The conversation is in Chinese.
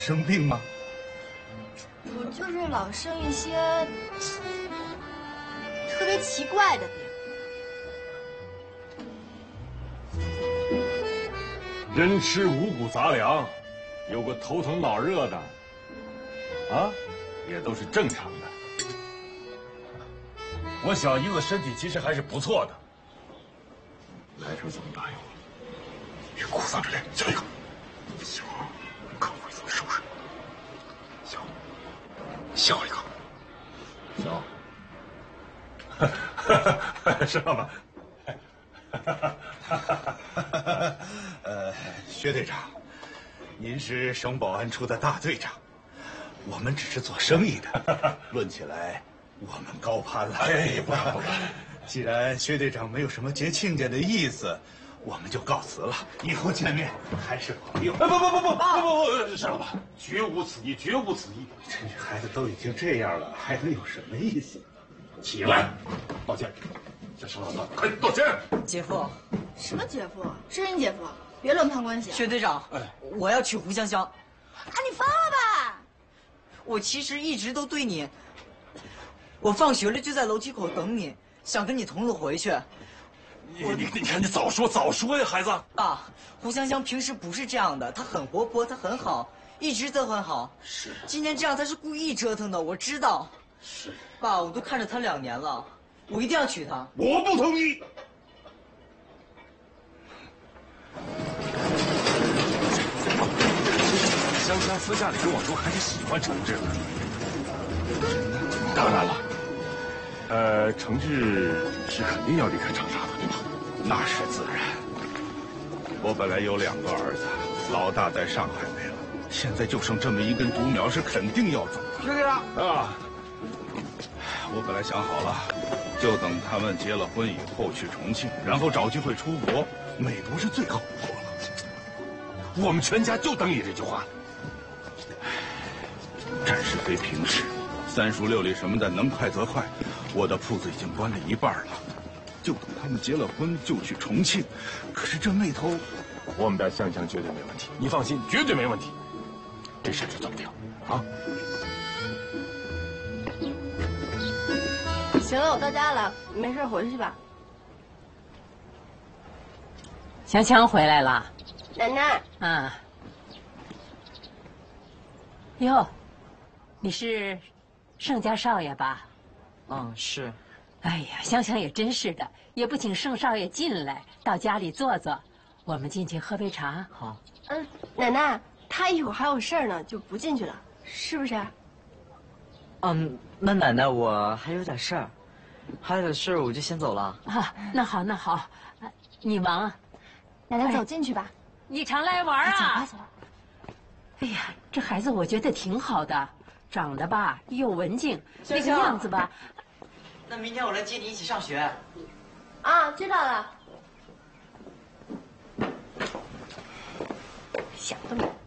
生病吗？ 我就是老生一些特别奇怪的病。 人吃五谷杂粮，有个头疼脑热的，也都是正常的。我小姨子身体其实还是不错的。来时候怎么答应我？别哭丧着脸，笑一个。笑，看我怎么收拾。笑，笑一个。笑。是吧？ 薛队长，您是省保安处的大队长，我们只是做生意的，论起来我们高攀了。 哎，不敢。 既然薛队长没有什么结亲家的意思，我们就告辞了。以后见面还是朋友。不，石老板，绝无此意，绝无此意。这孩子都已经这样了，还能有什么意思？ 起来，道歉。这石老板，快道歉！ 姐夫， 什么姐夫？是你姐夫，别乱攀关系。 薛队长，我要娶胡香香。 啊，你疯了吧？ 我其实一直都对你，我放学了就在楼梯口等你，想跟你同路回去。 你看你早说呀，孩子。 爸，胡香香平时不是这样的，她很活泼，她很好，一直都很好。 是。 今天这样，她是故意折腾的，我知道。 是。 爸，我都看着她2年了，我一定要娶她。 我不同意。香香私下里跟我说，还是喜欢程志的。当然了。程志是肯定要离开长沙的，对吧？ 那是自然。我本来有2个儿子，老大在上海没了，现在就剩这么一根独苗，是肯定要走的。 薛队长啊， 我本来想好了，就等他们结了婚以后去重庆，然后找机会出国，美国是最好不过了。 我们全家就等你这句话。 战事非平时，3书6礼什么的能快则快。我的铺子已经关了1半了，就等他们结了婚就去重庆。可是这那头， 我们家香香绝对没问题，你放心，绝对没问题。这事就这么定啊！ 行了，我到家了，没事回去吧。 香香回来了， 奶奶。 啊。哟，你是盛家少爷吧？ 是。 哎呀，香香也真是的，也不请盛少爷进来，到家里坐坐。我们进去喝杯茶。 好。 奶奶，他一会儿还有事儿呢，就不进去了，是不是？ 那奶奶我还有点事儿，我就先走了。 啊，那好那好，你忙啊。 奶奶走进去吧。 你常来玩啊。 走吧。 哎呀，这孩子我觉得挺好的，长得吧又文静，那个样子吧。 那明天我来接你一起上学。 啊，知道了。想得美。